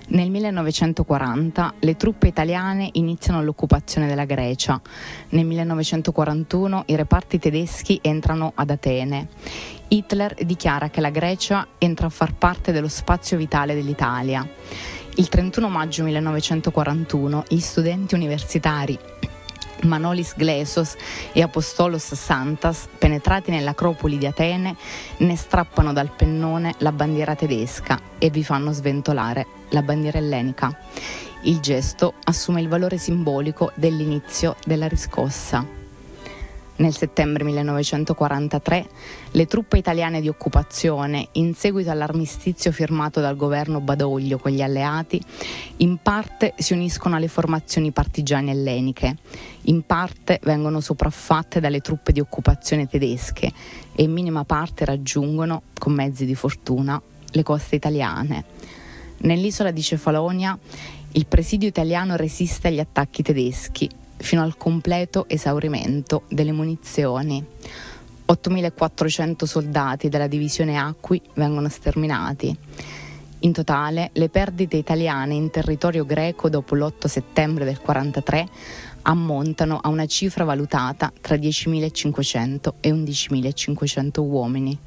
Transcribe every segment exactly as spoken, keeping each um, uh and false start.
Nel millenovecentoquaranta le truppe italiane iniziano l'occupazione della Grecia. Nel millenovecentoquarantuno i reparti tedeschi entrano ad Atene. Hitler dichiara che la Grecia entra a far parte dello spazio vitale dell'Italia. Il trentuno maggio millenovecentoquarantuno gli studenti universitari Manolis Glesos e Apostolos Santas, penetrati nell'acropoli di Atene, ne strappano dal pennone la bandiera tedesca e vi fanno sventolare la bandiera ellenica. Il gesto assume il valore simbolico dell'inizio della riscossa. Nel settembre millenovecentoquarantatré le truppe italiane di occupazione, in seguito all'armistizio firmato dal governo Badoglio con gli alleati, in parte si uniscono alle formazioni partigiane elleniche, in parte vengono sopraffatte dalle truppe di occupazione tedesche e in minima parte raggiungono, con mezzi di fortuna, le coste italiane. Nell'isola di Cefalonia il presidio italiano resiste agli attacchi tedeschi fino al completo esaurimento delle munizioni. ottomilaquattrocento soldati della divisione Acqui vengono sterminati. In totale, le perdite italiane in territorio greco dopo l'otto settembre del quarantatré ammontano a una cifra valutata tra diecimilacinquecento e undicimilacinquecento uomini.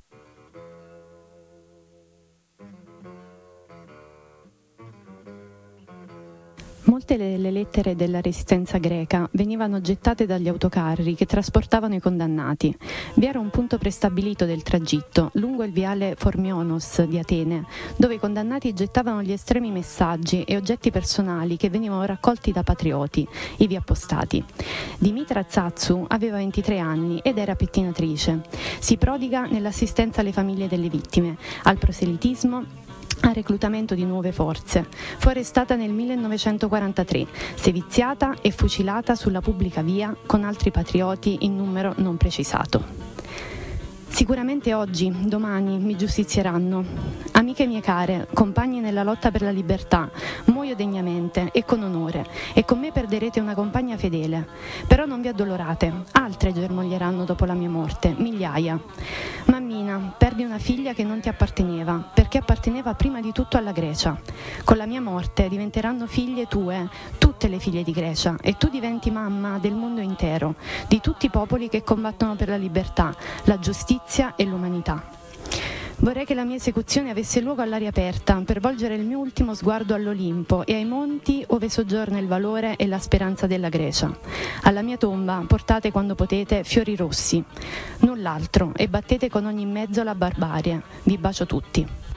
Molte delle lettere della resistenza greca venivano gettate dagli autocarri che trasportavano i condannati. Vi era un punto prestabilito del tragitto, lungo il viale Formionos di Atene, dove i condannati gettavano gli estremi messaggi e oggetti personali che venivano raccolti da patrioti, ivi appostati. Dimitra Tsatsu aveva ventitré anni ed era pettinatrice. Si prodiga nell'assistenza alle famiglie delle vittime, al proselitismo, al reclutamento di nuove forze. Fu arrestata nel millenovecentoquarantatré, seviziata e fucilata sulla pubblica via con altri patrioti in numero non precisato. Sicuramente oggi, domani, mi giustizieranno. Amiche mie care, compagni nella lotta per la libertà, muoio degnamente e con onore, e con me perderete una compagna fedele. Però non vi addolorate, altre germoglieranno dopo la mia morte, migliaia. Mammina, perdi una figlia che non ti apparteneva, perché apparteneva prima di tutto alla Grecia. Con la mia morte diventeranno figlie tue, tutte le figlie di Grecia, e tu diventi mamma del mondo intero, di tutti i popoli che combattono per la libertà, la giustizia e l'umanità. Vorrei che la mia esecuzione avesse luogo all'aria aperta per volgere il mio ultimo sguardo all'Olimpo e ai monti ove soggiorna il valore e la speranza della Grecia. Alla mia tomba portate quando potete fiori rossi, null'altro, e battete con ogni mezzo la barbarie. Vi bacio tutti.